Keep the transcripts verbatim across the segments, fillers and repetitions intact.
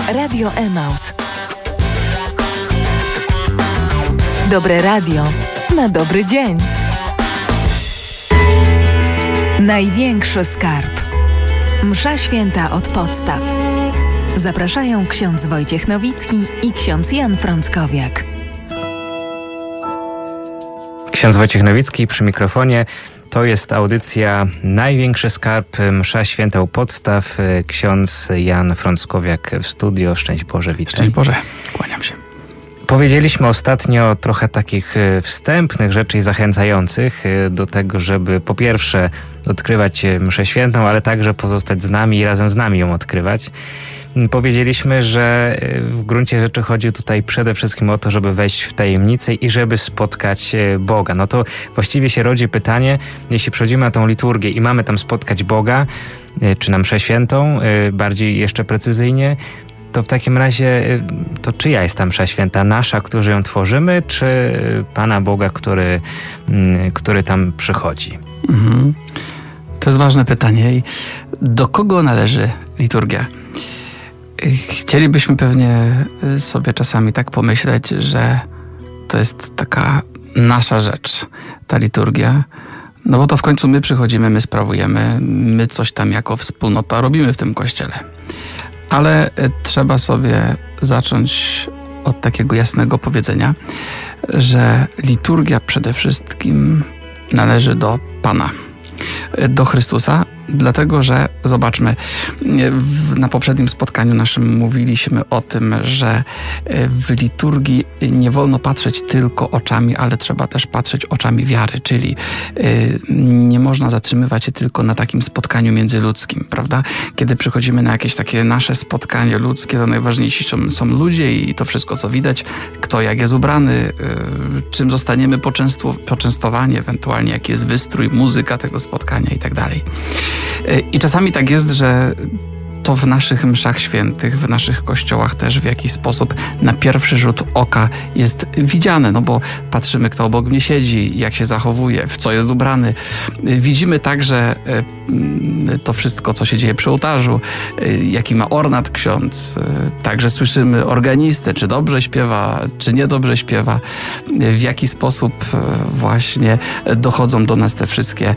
Radio Emaus. Dobre radio na dobry dzień. Największy skarb. Msza święta od podstaw. Zapraszają ksiądz Wojciech Nowicki i ksiądz Jan Frąckowiak. Ksiądz Wojciech Nowicki przy mikrofonie. To jest audycja Największy skarb, msza święta u podstaw. Ksiądz Jan Frąckowiak w studio. Szczęść Boże, witam. Szczęść Boże, kłaniam się. Powiedzieliśmy ostatnio trochę takich wstępnych rzeczy i zachęcających do tego, żeby po pierwsze odkrywać mszę świętą, ale także pozostać z nami i razem z nami ją odkrywać. Powiedzieliśmy, że w gruncie rzeczy chodzi tutaj przede wszystkim o to, żeby wejść w tajemnicę i żeby spotkać Boga. No to właściwie się rodzi pytanie, jeśli przechodzimy na tą liturgię i mamy tam spotkać Boga, czy na mszę świętą, bardziej jeszcze precyzyjnie, to w takim razie to czyja jest ta msza święta? Nasza, którzy ją tworzymy, czy Pana Boga, który, który tam przychodzi? Mhm. To jest ważne pytanie. I do kogo należy liturgia? Chcielibyśmy pewnie sobie czasami tak pomyśleć, że to jest taka nasza rzecz, ta liturgia. No bo to w końcu my przychodzimy, my sprawujemy, my coś tam jako wspólnota robimy w tym kościele. Ale trzeba sobie zacząć od takiego jasnego powiedzenia, że liturgia przede wszystkim należy do Pana, do Chrystusa, dlatego że, zobaczmy, w, na poprzednim spotkaniu naszym mówiliśmy o tym, że w liturgii nie wolno patrzeć tylko oczami, ale trzeba też patrzeć oczami wiary, czyli y, nie można zatrzymywać się tylko na takim spotkaniu międzyludzkim, prawda? Kiedy przychodzimy na jakieś takie nasze spotkanie ludzkie, to najważniejsi są, są ludzie i to wszystko, co widać, kto jak jest ubrany, y, czym zostaniemy poczęstu, poczęstowani, ewentualnie jaki jest wystrój, muzyka tego spotkania i tak dalej. I czasami tak jest, że to w naszych mszach świętych, w naszych kościołach też w jakiś sposób na pierwszy rzut oka jest widziane, no bo patrzymy, kto obok mnie siedzi, jak się zachowuje, w co jest ubrany. Widzimy także to wszystko, co się dzieje przy ołtarzu, jaki ma ornat ksiądz. Także słyszymy organistę, czy dobrze śpiewa, czy niedobrze śpiewa, w jaki sposób właśnie dochodzą do nas te wszystkie,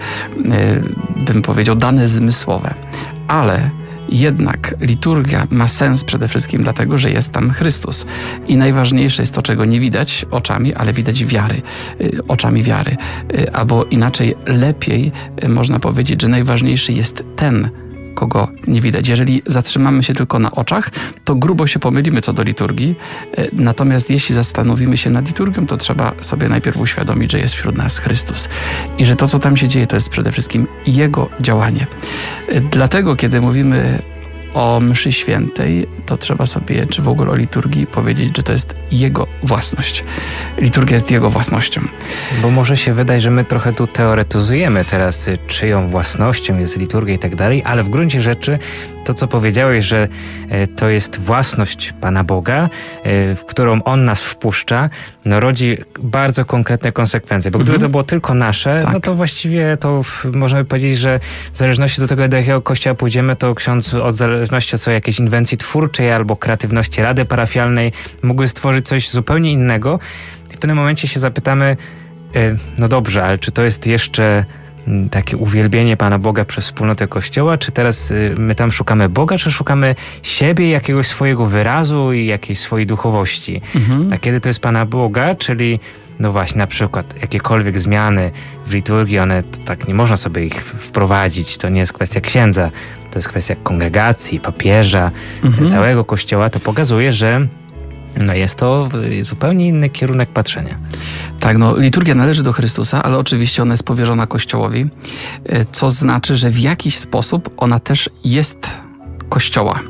bym powiedział, dane zmysłowe. Ale jednak liturgia ma sens przede wszystkim dlatego, że jest tam Chrystus. I najważniejsze jest to, czego nie widać oczami, ale widać wiary, oczami wiary. Albo inaczej, lepiej można powiedzieć, że najważniejszy jest ten, kogo nie widać. Jeżeli zatrzymamy się tylko na oczach, to grubo się pomylimy co do liturgii. Natomiast jeśli zastanowimy się nad liturgią, to trzeba sobie najpierw uświadomić, że jest wśród nas Chrystus. I że to, co tam się dzieje, to jest przede wszystkim Jego działanie. Dlatego, kiedy mówimy o mszy świętej, to trzeba sobie, czy w ogóle o liturgii, powiedzieć, że to jest Jego własność. Liturgia jest Jego własnością. Bo może się wydać, że my trochę tu teoretyzujemy teraz, czyją własnością jest liturgia i tak dalej, ale w gruncie rzeczy to, co powiedziałeś, że to jest własność Pana Boga, w którą On nas wpuszcza, no rodzi bardzo konkretne konsekwencje. Bo gdyby mhm. to było tylko nasze, tak. no to właściwie to możemy powiedzieć, że w zależności do tego, do jakiego kościoła pójdziemy, to ksiądz od zależności od jakiejś inwencji twórczej albo kreatywności rady parafialnej mógłby stworzyć coś zupełnie innego. I w pewnym momencie się zapytamy, no dobrze, ale czy to jest jeszcze takie uwielbienie Pana Boga przez wspólnotę Kościoła, czy teraz my tam szukamy Boga, czy szukamy siebie, jakiegoś swojego wyrazu i jakiejś swojej duchowości? Mhm. A kiedy to jest Pana Boga, czyli no właśnie, na przykład jakiekolwiek zmiany w liturgii, one tak nie można sobie ich wprowadzić, to nie jest kwestia księdza, to jest kwestia kongregacji, papieża, mhm. całego Kościoła, to pokazuje, że no jest to zupełnie inny kierunek patrzenia. Tak, no liturgia należy do Chrystusa, ale oczywiście ona jest powierzona Kościołowi, co znaczy, że w jakiś sposób ona też jest Kościoła.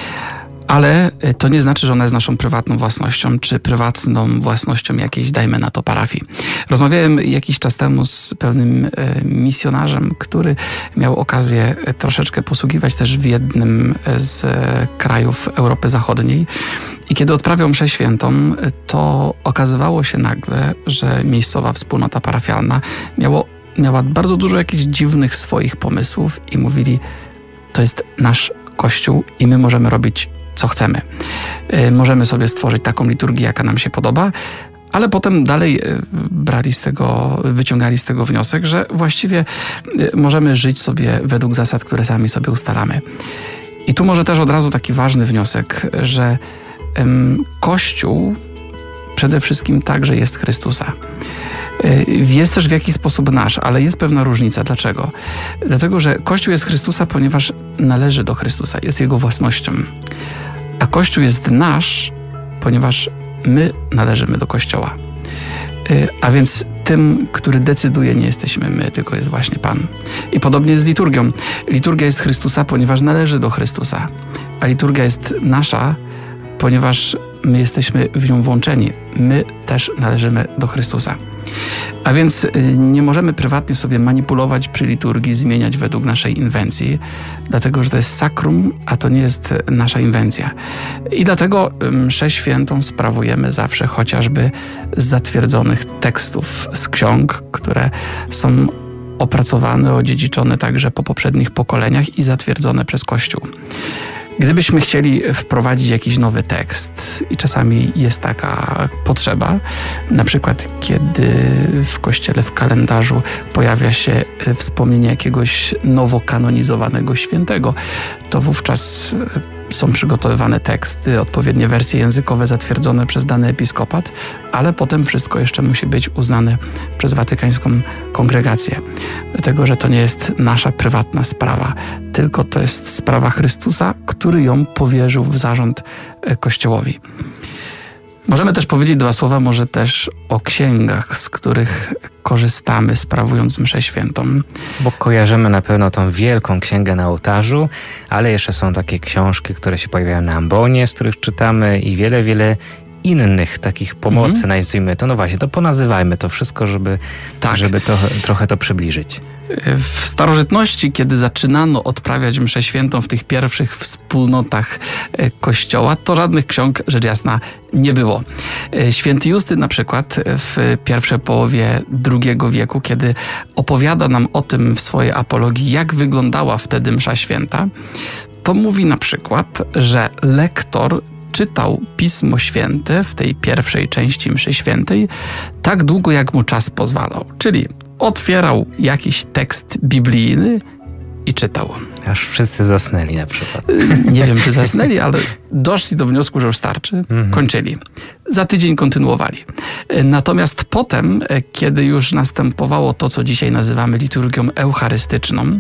Ale to nie znaczy, że ona jest naszą prywatną własnością, czy prywatną własnością jakiejś, dajmy na to, parafii. Rozmawiałem jakiś czas temu z pewnym misjonarzem, który miał okazję troszeczkę posługiwać też w jednym z krajów Europy Zachodniej. I kiedy odprawiał mszę świętą, to okazywało się nagle, że miejscowa wspólnota parafialna miało, miała bardzo dużo jakichś dziwnych swoich pomysłów i mówili, to jest nasz Kościół i my możemy robić co chcemy. Możemy sobie stworzyć taką liturgię, jaka nam się podoba, ale potem dalej brali z tego, wyciągali z tego wniosek, że właściwie możemy żyć sobie według zasad, które sami sobie ustalamy. I tu może też od razu taki ważny wniosek, że Kościół przede wszystkim także jest Chrystusa. Jest też w jakiś sposób nasz, ale jest pewna różnica. Dlaczego? Dlatego, że Kościół jest Chrystusa, ponieważ należy do Chrystusa, jest Jego własnością. A Kościół jest nasz, ponieważ my należymy do Kościoła. A więc tym, który decyduje, nie jesteśmy my, tylko jest właśnie Pan. I podobnie jest z liturgią. Liturgia jest Chrystusa, ponieważ należy do Chrystusa. A liturgia jest nasza, ponieważ my jesteśmy w nią włączeni. My też należymy do Chrystusa. A więc nie możemy prywatnie sobie manipulować przy liturgii, zmieniać według naszej inwencji, dlatego że to jest sakrum, a to nie jest nasza inwencja. I dlatego mszę świętą sprawujemy zawsze chociażby z zatwierdzonych tekstów, z ksiąg, które są opracowane, odziedziczone także po poprzednich pokoleniach i zatwierdzone przez Kościół. Gdybyśmy chcieli wprowadzić jakiś nowy tekst i czasami jest taka potrzeba, na przykład kiedy w kościele, w kalendarzu pojawia się wspomnienie jakiegoś nowo kanonizowanego świętego, to wówczas są przygotowywane teksty, odpowiednie wersje językowe zatwierdzone przez dany episkopat, ale potem wszystko jeszcze musi być uznane przez watykańską kongregację. Dlatego, że to nie jest nasza prywatna sprawa, tylko to jest sprawa Chrystusa, który ją powierzył w zarząd Kościołowi. Możemy też powiedzieć dwa słowa może też o księgach, z których korzystamy, sprawując mszę świętą. Bo kojarzymy na pewno tą wielką księgę na ołtarzu, ale jeszcze są takie książki, które się pojawiają na ambonie, z których czytamy i wiele, wiele innych takich pomocy, mhm. nazwijmy to. No właśnie, to ponazywajmy to wszystko, żeby, tak. żeby to, trochę to przybliżyć. W starożytności, kiedy zaczynano odprawiać mszę świętą w tych pierwszych wspólnotach Kościoła, to żadnych ksiąg, rzecz jasna, nie było. Święty Justyn na przykład w pierwszej połowie drugiego wieku, kiedy opowiada nam o tym w swojej apologii, jak wyglądała wtedy msza święta, to mówi na przykład, że lektor czytał Pismo Święte w tej pierwszej części mszy świętej tak długo, jak mu czas pozwalał. Czyli otwierał jakiś tekst biblijny i czytał. Aż wszyscy zasnęli na przykład. Nie wiem, czy zasnęli, ale doszli do wniosku, że już starczy. Mhm. Kończyli. Za tydzień kontynuowali. Natomiast potem, kiedy już następowało to, co dzisiaj nazywamy liturgią eucharystyczną,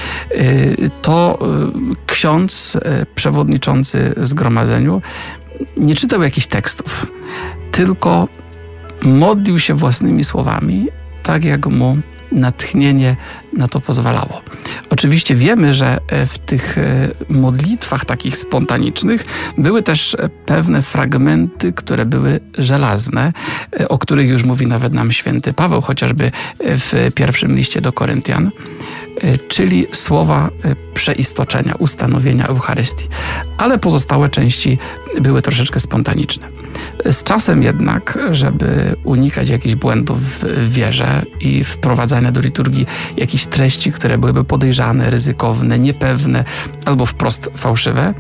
to ksiądz przewodniczący zgromadzeniu nie czytał jakichś tekstów, tylko modlił się własnymi słowami, tak jak mu natchnienie na to pozwalało. Oczywiście wiemy, że w tych modlitwach takich spontanicznych były też pewne fragmenty, które były żelazne, o których już mówi nawet nam święty Paweł, chociażby w pierwszym liście do Koryntian, czyli słowa przeistoczenia, ustanowienia Eucharystii. Ale pozostałe części były troszeczkę spontaniczne. Z czasem jednak, żeby unikać jakichś błędów w wierze i wprowadzania do liturgii jakichś treści, które byłyby podejrzane, ryzykowne, niepewne albo wprost fałszywe,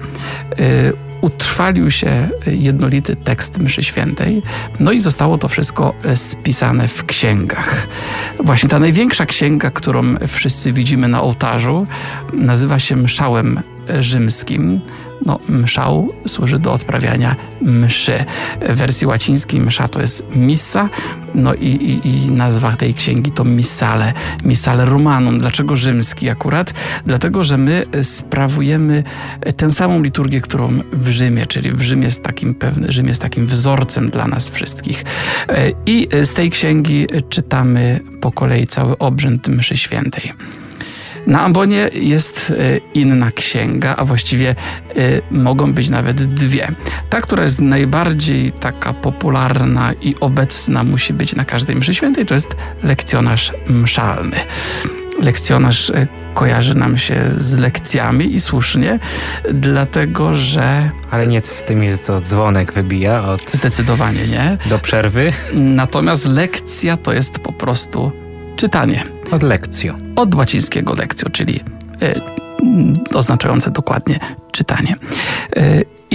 utrwalił się jednolity tekst mszy świętej, no i zostało to wszystko spisane w księgach. Właśnie ta największa księga, którą wszyscy widzimy na ołtarzu, nazywa się Mszałem Rzymskim. No, mszał służy do odprawiania mszy. W wersji łacińskiej msza to jest missa, no i, i, i nazwa tej księgi to Missale, Missale Romanum. Dlaczego rzymski akurat? Dlatego, że my sprawujemy tę samą liturgię, którą w Rzymie, czyli w Rzymie jest takim pewny, Rzym jest takim wzorcem dla nas wszystkich. I z tej księgi czytamy po kolei cały obrzęd mszy świętej. Na ambonie jest inna księga, a właściwie mogą być nawet dwie. Ta, która jest najbardziej taka popularna i obecna, musi być na każdej mszy świętej, to jest lekcjonarz mszalny. Lekcjonarz kojarzy nam się z lekcjami i słusznie, dlatego że... Ale nie z tym jest to dzwonek wybija od... Zdecydowanie nie. Do przerwy. Natomiast lekcja to jest po prostu czytanie. Od lekcjo. Od łacińskiego lekcjo, czyli y, oznaczające dokładnie czytanie. Y, I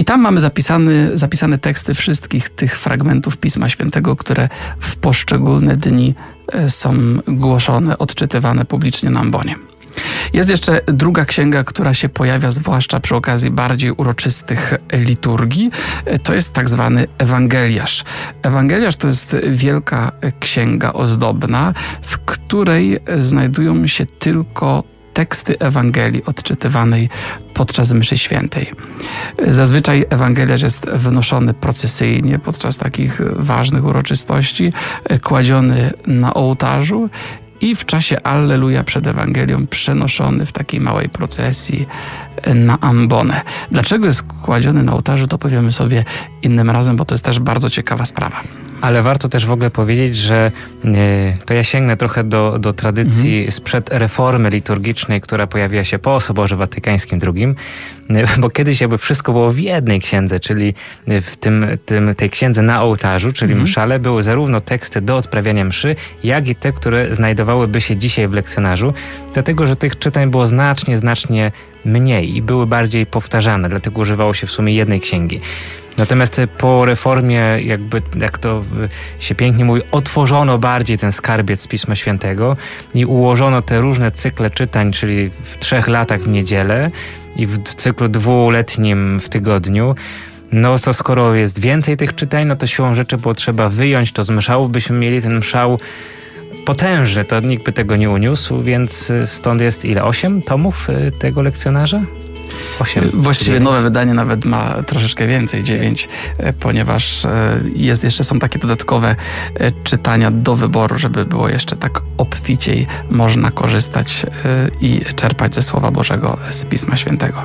tam mamy zapisane, zapisane teksty wszystkich tych fragmentów Pisma Świętego, które w poszczególne dni są głoszone, odczytywane publicznie na ambonie. Jest jeszcze druga księga, która się pojawia zwłaszcza przy okazji bardziej uroczystych liturgii. To jest tak zwany Ewangeliarz. Ewangeliarz to jest wielka księga ozdobna, w której znajdują się tylko teksty Ewangelii odczytywanej podczas mszy świętej. Zazwyczaj Ewangeliarz jest wynoszony procesyjnie podczas takich ważnych uroczystości, kładziony na ołtarzu i w czasie Alleluja przed Ewangelią przenoszony w takiej małej procesji na ambonę. Dlaczego jest kładziony na ołtarzu, to powiemy sobie innym razem, bo to jest też bardzo ciekawa sprawa. Ale warto też w ogóle powiedzieć, że e, to ja sięgnę trochę do, do tradycji mhm. sprzed reformy liturgicznej, która pojawiła się po Soborze Watykańskim drugim, e, bo kiedyś jakby wszystko było w jednej księdze, czyli w tym, tym, tej księdze na ołtarzu, czyli mhm. mszale, były zarówno teksty do odprawiania mszy, jak i te, które znajdowałyby się dzisiaj w lekcjonarzu, dlatego, że tych czytań było znacznie, znacznie mniej i były bardziej powtarzane, dlatego używało się w sumie jednej księgi. Natomiast po reformie, jakby, jak to się pięknie mówi, otworzono bardziej ten skarbiec Pisma Świętego i ułożono te różne cykle czytań, czyli w trzech latach w niedzielę i w cyklu dwuletnim w tygodniu. No to skoro jest więcej tych czytań, no to siłą rzeczy było trzeba wyjąć to z mszału, byśmy mieli ten mszał potężny, to nikt by tego nie uniósł, więc stąd jest ile? Osiem tomów tego lekcjonarza? osiem, Właściwie dziewięć. Nowe wydanie nawet ma troszeczkę więcej, dziewięć, ponieważ jest jeszcze, są takie dodatkowe czytania do wyboru, żeby było jeszcze tak obficiej można korzystać i czerpać ze Słowa Bożego z Pisma Świętego.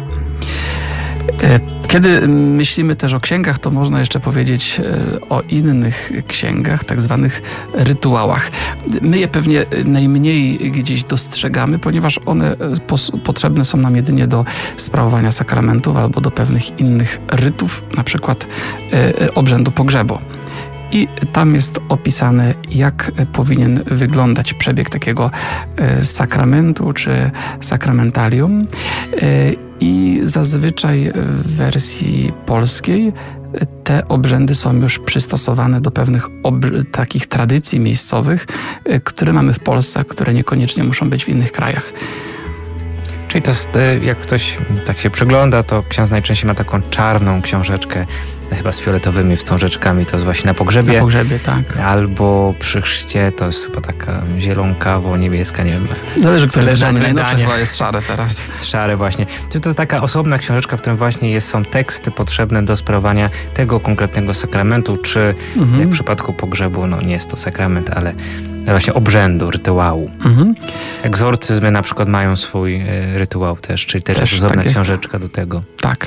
Kiedy myślimy też o księgach, to można jeszcze powiedzieć o innych księgach, tak zwanych rytuałach. My je pewnie najmniej gdzieś dostrzegamy, ponieważ one potrzebne są nam jedynie do sprawowania sakramentów albo do pewnych innych rytów, na przykład obrzędu pogrzebu. I tam jest opisane, jak powinien wyglądać przebieg takiego sakramentu czy sakramentalium. I zazwyczaj w wersji polskiej te obrzędy są już przystosowane do pewnych ob- takich tradycji miejscowych, które mamy w Polsce, które niekoniecznie muszą być w innych krajach. Czyli to jest, jak ktoś tak się przygląda, to ksiądz najczęściej ma taką czarną książeczkę, chyba z fioletowymi wstążeczkami, to jest właśnie na pogrzebie. Na pogrzebie, tak. Albo przy chrzcie to jest chyba taka zielonkawo-niebieska, nie wiem. Zależy, które Zależy wydanie. od Najnowsze wydania. chyba jest szare teraz. Szare właśnie. To jest taka osobna książeczka, w którym właśnie jest, są teksty potrzebne do sprawowania tego konkretnego sakramentu, czy mhm. jak w przypadku pogrzebu, no nie jest to sakrament, ale właśnie obrzędu, rytuału. Mhm. Egzorcyzmy na przykład mają swój y, rytuał też, czyli też, też jest osobna tak książeczka do tego. Tak.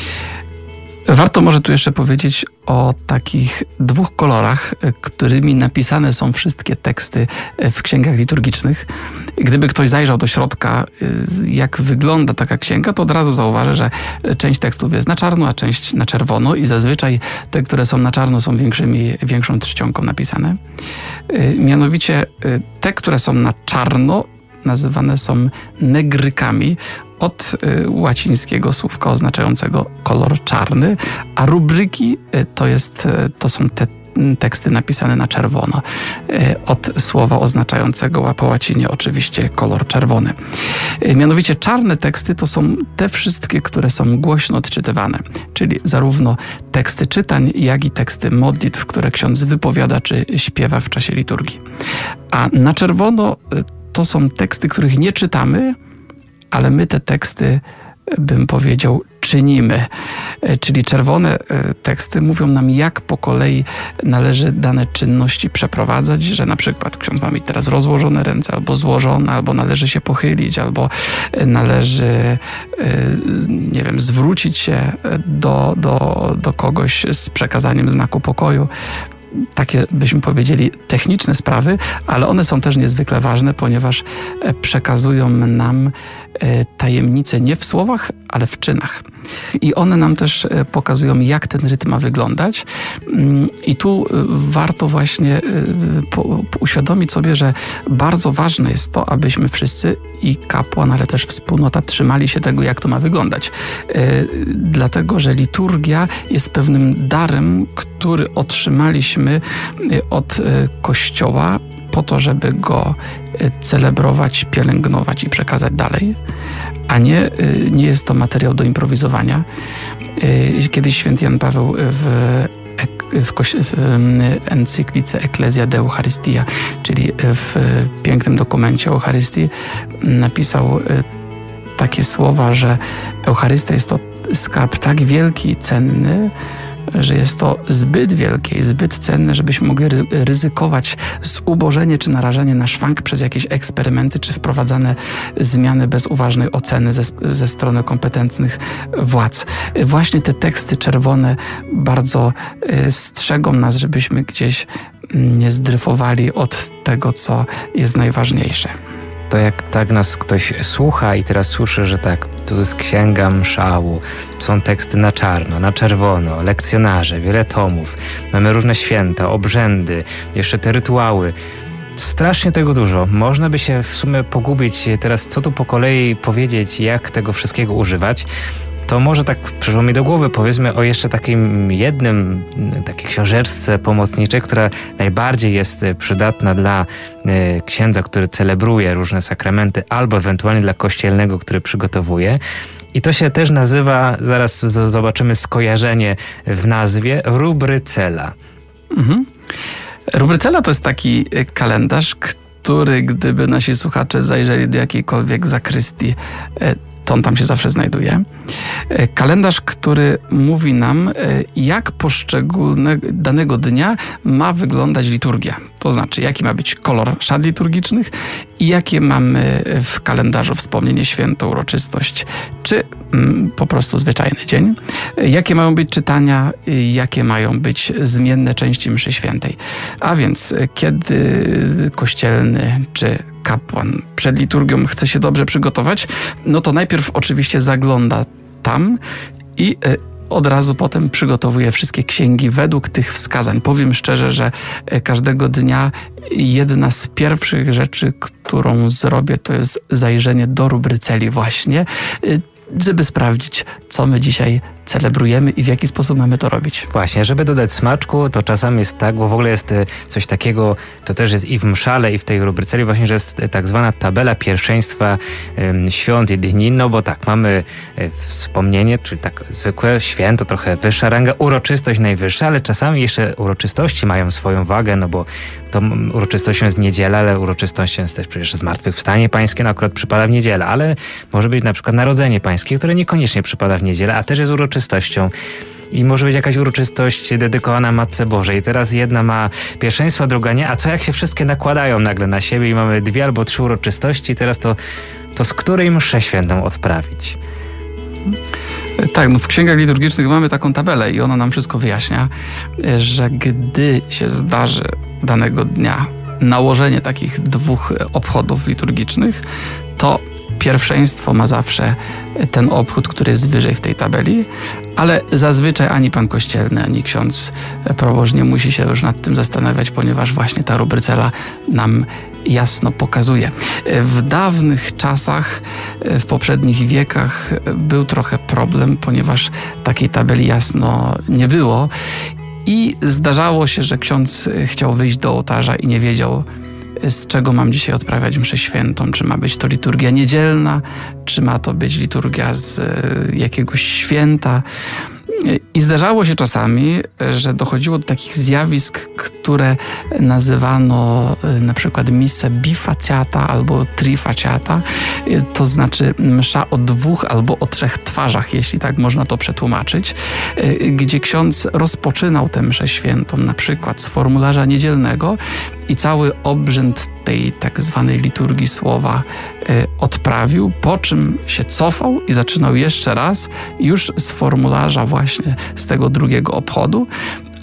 Warto może tu jeszcze powiedzieć o takich dwóch kolorach, którymi napisane są wszystkie teksty w księgach liturgicznych. Gdyby ktoś zajrzał do środka, jak wygląda taka księga, to od razu zauważy, że część tekstów jest na czarno, a część na czerwono i zazwyczaj te, które są na czarno, są większymi, większą czcionką napisane. Mianowicie te, które są na czarno, nazywane są negrykami, od y, łacińskiego słówka oznaczającego kolor czarny, a rubryki y, to, jest, y, to są te teksty napisane na czerwono, y, od słowa oznaczającego po łacinie oczywiście kolor czerwony. Y, mianowicie czarne teksty to są te wszystkie, które są głośno odczytywane, czyli zarówno teksty czytań, jak i teksty modlitw, które ksiądz wypowiada czy śpiewa w czasie liturgii. A na czerwono y, to są teksty, których nie czytamy, ale my te teksty, bym powiedział, czynimy. Czyli czerwone teksty mówią nam, jak po kolei należy dane czynności przeprowadzać, że na przykład ksiądz ma mieć teraz rozłożone ręce, albo złożone, albo należy się pochylić, albo należy, nie wiem, zwrócić się do, do, do kogoś z przekazaniem znaku pokoju. Takie, byśmy powiedzieli, techniczne sprawy, ale one są też niezwykle ważne, ponieważ przekazują nam tajemnice nie w słowach, ale w czynach. I one nam też pokazują, jak ten rytm ma wyglądać. I tu warto właśnie uświadomić sobie, że bardzo ważne jest to, abyśmy wszyscy, i kapłan, ale też wspólnota, trzymali się tego, jak to ma wyglądać. Dlatego, że liturgia jest pewnym darem, który otrzymaliśmy od Kościoła po to, żeby go celebrować, pielęgnować i przekazać dalej, a nie, nie jest to materiał do improwizowania. Kiedyś święty Jan Paweł w, w, w encyklice Ecclesia de Eucharistia, czyli w pięknym dokumencie o Eucharystii, napisał takie słowa, że Eucharystia jest to skarb tak wielki i cenny, że jest to zbyt wielkie i zbyt cenne, żebyśmy mogli ryzykować zubożenie czy narażenie na szwank przez jakieś eksperymenty czy wprowadzane zmiany bez uważnej oceny ze, ze strony kompetentnych władz. Właśnie te teksty czerwone bardzo strzegą nas, żebyśmy gdzieś nie zdryfowali od tego, co jest najważniejsze. To jak tak nas ktoś słucha i teraz słyszy, że tak, tu jest księga mszału, są teksty na czarno, na czerwono, lekcjonarze, wiele tomów, mamy różne święta, obrzędy, jeszcze te rytuały. Strasznie tego dużo. Można by się w sumie pogubić teraz, co tu po kolei powiedzieć, jak tego wszystkiego używać. To może tak przyszło mi do głowy, powiedzmy o jeszcze takim jednym, takiej książeczce pomocniczej, która najbardziej jest przydatna dla y, księdza, który celebruje różne sakramenty, albo ewentualnie dla kościelnego, który przygotowuje. I to się też nazywa, zaraz z, zobaczymy skojarzenie w nazwie, rubrycela. Mhm. Rubrycela to jest taki kalendarz, który gdyby nasi słuchacze zajrzeli do jakiejkolwiek zakrystii, to on tam się zawsze znajduje. Kalendarz, który mówi nam, jak poszczególnego danego dnia ma wyglądać liturgia. To znaczy, jaki ma być kolor szat liturgicznych i jakie mamy w kalendarzu wspomnienie, święto, uroczystość, czy mm, po prostu zwyczajny dzień. Jakie mają być czytania, jakie mają być zmienne części mszy świętej. A więc, kiedy kościelny czy kapłan przed liturgią chce się dobrze przygotować, no to najpierw oczywiście zagląda tam i od razu potem przygotowuje wszystkie księgi według tych wskazań. Powiem szczerze, że każdego dnia jedna z pierwszych rzeczy, którą zrobię, to jest zajrzenie do rubryceli właśnie, żeby sprawdzić, co my dzisiaj celebrujemy i w jaki sposób mamy to robić. Właśnie, żeby dodać smaczku, to czasami jest tak, bo w ogóle jest coś takiego, to też jest i w mszale, i w tej rubryceli właśnie, że jest tak zwana tabela pierwszeństwa um, świąt i dni, no bo tak, mamy wspomnienie, czyli tak zwykłe święto, trochę wyższa ranga, uroczystość najwyższa, ale czasami jeszcze uroczystości mają swoją wagę, no bo to uroczystością jest niedziela, ale uroczystością jest też przecież Zmartwychwstanie Pańskie, no akurat przypada w niedzielę, ale może być na przykład Narodzenie Pańskie, które niekoniecznie przypada w niedzielę, a też jest uroczystością. I może być jakaś uroczystość dedykowana Matce Bożej. Teraz jedna ma pierwszeństwo, druga nie. A co jak się wszystkie nakładają nagle na siebie i mamy dwie albo trzy uroczystości? Teraz to, to z której mszę świętą odprawić? Tak, no w księgach liturgicznych mamy taką tabelę i ona nam wszystko wyjaśnia, że gdy się zdarzy danego dnia nałożenie takich dwóch obchodów liturgicznych, to pierwszeństwo ma zawsze ten obchód, który jest wyżej w tej tabeli, ale zazwyczaj ani pan kościelny, ani ksiądz proboszcz nie musi się już nad tym zastanawiać, ponieważ właśnie ta rubrycela nam jasno pokazuje. W dawnych czasach, w poprzednich wiekach był trochę problem, ponieważ takiej tabeli jasno nie było i zdarzało się, że ksiądz chciał wyjść do ołtarza i nie wiedział, z czego mam dzisiaj odprawiać mszę świętą. Czy ma być to liturgia niedzielna, czy ma to być liturgia z jakiegoś święta. I zdarzało się czasami, że dochodziło do takich zjawisk, które nazywano na przykład missa bifaciata albo trifaciata, to znaczy msza o dwóch albo o trzech twarzach, jeśli tak można to przetłumaczyć, gdzie ksiądz rozpoczynał tę mszę świętą na przykład z formularza niedzielnego i cały obrzęd tej tak zwanej liturgii słowa y, odprawił, po czym się cofał i zaczynał jeszcze raz już z formularza właśnie z tego drugiego obchodu,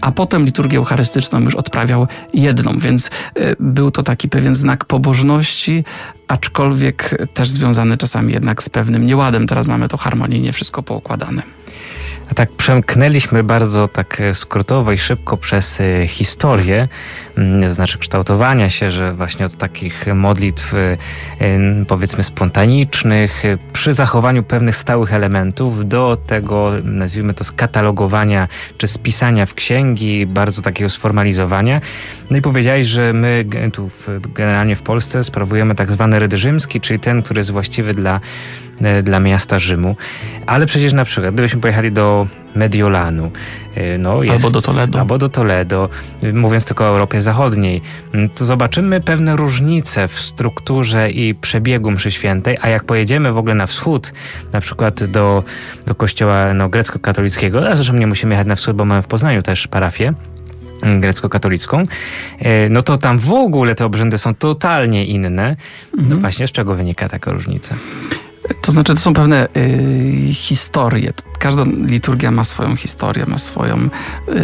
a potem liturgię eucharystyczną już odprawiał jedną, więc był to taki pewien znak pobożności, aczkolwiek też związany czasami jednak z pewnym nieładem. Teraz mamy to harmonijnie wszystko poukładane. A tak przemknęliśmy bardzo tak skrótowo i szybko przez historię, znaczy kształtowania się, że właśnie od takich modlitw powiedzmy spontanicznych, przy zachowaniu pewnych stałych elementów do tego, nazwijmy to, skatalogowania czy spisania w księgi, bardzo takiego sformalizowania. No i powiedziałeś, że my tu w, generalnie w Polsce sprawujemy tak zwany ryd rzymski, czyli ten, który jest właściwy dla, dla miasta Rzymu. Ale przecież na przykład, gdybyśmy pojechali do Mediolanu, no jest, albo do Toledo. Albo do Toledo, mówiąc tylko o Europie Zachodniej, to zobaczymy pewne różnice w strukturze i przebiegu mszy świętej, a jak pojedziemy w ogóle na wschód, na przykład do, do kościoła no, grecko-katolickiego, a zresztą nie musimy jechać na wschód, bo mamy w Poznaniu też parafię grecko-katolicką, no to tam w ogóle te obrzędy są totalnie inne. Mhm. No właśnie, z czego wynika taka różnica? To znaczy, to są pewne y, historie. Każda liturgia ma swoją historię, ma swoją y,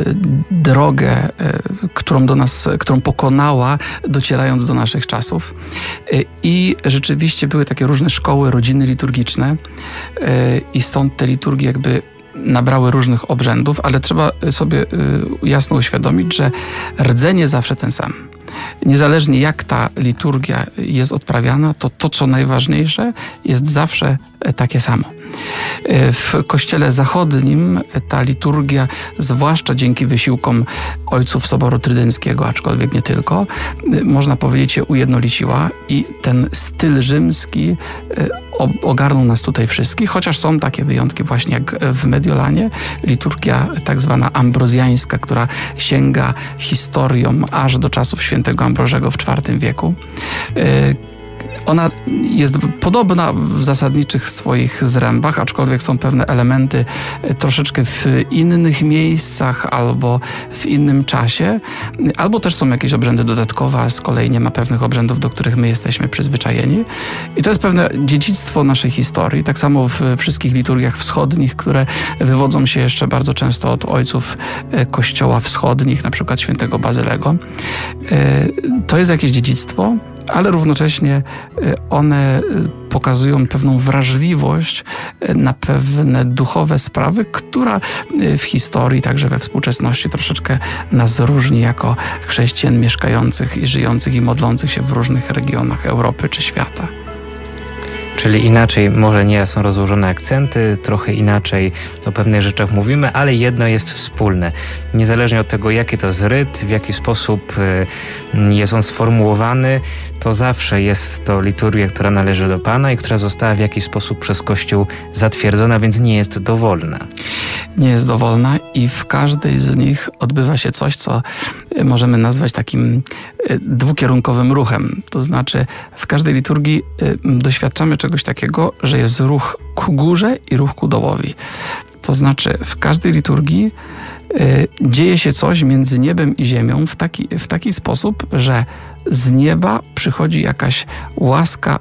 drogę, y, którą do nas, którą pokonała, docierając do naszych czasów. Y, I rzeczywiście były takie różne szkoły, rodziny liturgiczne y, i stąd te liturgie jakby nabrały różnych obrzędów, ale trzeba sobie y, jasno uświadomić, że rdzeń jest zawsze ten sam. Niezależnie jak ta liturgia jest odprawiana, to to, co najważniejsze, jest zawsze takie samo. W Kościele Zachodnim ta liturgia, zwłaszcza dzięki wysiłkom ojców Soboru Trydenckiego, aczkolwiek nie tylko, można powiedzieć, się ujednoliciła i ten styl rzymski ogarnął nas tutaj wszystkich, chociaż są takie wyjątki właśnie jak w Mediolanie, liturgia tak zwana ambrozjańska, która sięga historią aż do czasów świętego Ambrożego w czwartym wieku. Ona jest podobna w zasadniczych swoich zrębach, aczkolwiek są pewne elementy troszeczkę w innych miejscach albo w innym czasie, albo też są jakieś obrzędy dodatkowe, a z kolei nie ma pewnych obrzędów, do których my jesteśmy przyzwyczajeni. I to jest pewne dziedzictwo naszej historii, tak samo w wszystkich liturgiach wschodnich, które wywodzą się jeszcze bardzo często od ojców kościoła wschodnich, na przykład świętego Bazylego. To jest jakieś dziedzictwo, ale równocześnie one pokazują pewną wrażliwość na pewne duchowe sprawy, która w historii, także we współczesności troszeczkę nas różni jako chrześcijan mieszkających i żyjących i modlących się w różnych regionach Europy czy świata. Czyli inaczej, może nie są rozłożone akcenty, trochę inaczej o pewnych rzeczach mówimy, ale jedno jest wspólne. Niezależnie od tego, jaki to jest ryt, w jaki sposób jest on sformułowany, to zawsze jest to liturgia, która należy do Pana i która została w jakiś sposób przez Kościół zatwierdzona, więc nie jest dowolna. Nie jest dowolna i w każdej z nich odbywa się coś, co możemy nazwać takim dwukierunkowym ruchem. To znaczy w każdej liturgii doświadczamy czegoś takiego, że jest ruch ku górze i ruch ku dołowi. To znaczy w każdej liturgii dzieje się coś między niebem i ziemią w taki, w taki sposób, że z nieba przychodzi jakaś łaska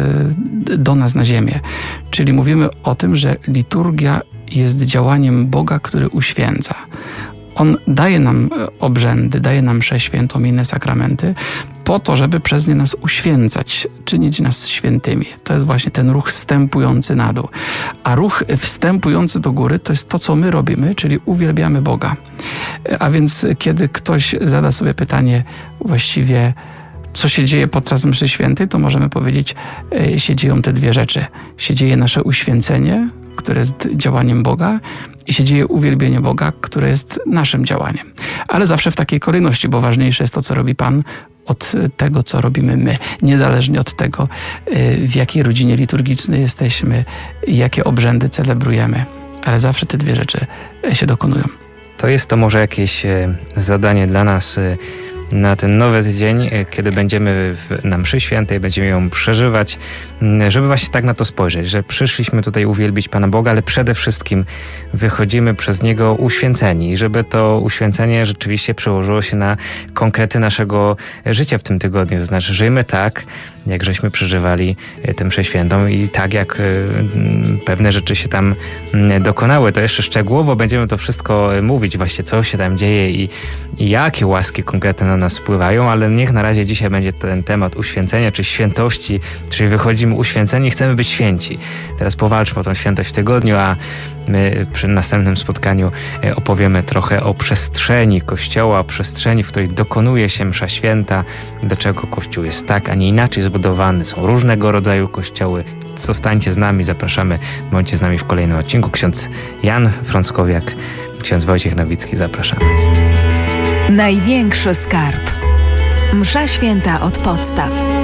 y, do nas na ziemię. Czyli mówimy o tym, że liturgia jest działaniem Boga, który uświęca. On daje nam obrzędy, daje nam mszę świętą i inne sakramenty po to, żeby przez nie nas uświęcać, czynić nas świętymi. To jest właśnie ten ruch wstępujący na dół. A ruch wstępujący do góry to jest to, co my robimy, czyli uwielbiamy Boga. A więc kiedy ktoś zada sobie pytanie właściwie, co się dzieje podczas mszy świętej, to możemy powiedzieć, się dzieją te dwie rzeczy. Się dzieje nasze uświęcenie, które jest działaniem Boga, i się dzieje uwielbienie Boga, które jest naszym działaniem. Ale zawsze w takiej kolejności, bo ważniejsze jest to, co robi Pan, od tego, co robimy my. Niezależnie od tego, w jakiej rodzinie liturgicznej jesteśmy, jakie obrzędy celebrujemy. Ale zawsze te dwie rzeczy się dokonują. To jest to może jakieś zadanie dla nas na ten nowy tydzień, kiedy będziemy w, na mszy świętej, będziemy ją przeżywać, żeby właśnie tak na to spojrzeć, że przyszliśmy tutaj uwielbić Pana Boga, ale przede wszystkim wychodzimy przez Niego uświęceni i żeby to uświęcenie rzeczywiście przełożyło się na konkrety naszego życia w tym tygodniu. To znaczy żyjmy tak, jak żeśmy przeżywali tę mszę świętą i tak jak pewne rzeczy się tam dokonały. To jeszcze szczegółowo będziemy to wszystko mówić, właśnie co się tam dzieje i, i jakie łaski konkretne na nas spływają, ale niech na razie dzisiaj będzie ten temat uświęcenia, czy świętości, czyli wychodzimy uświęceni i chcemy być święci. Teraz powalczmy o tą świętość w tygodniu, a my przy następnym spotkaniu opowiemy trochę o przestrzeni Kościoła, przestrzeni, w której dokonuje się msza święta, dlaczego Kościół jest tak, a nie inaczej zbudowany. Są różnego rodzaju kościoły. Zostańcie z nami, zapraszamy, bądźcie z nami w kolejnym odcinku. Ksiądz Jan Frąckowiak, ksiądz Wojciech Nowicki, zapraszamy. Największy skarb. Msza święta od podstaw.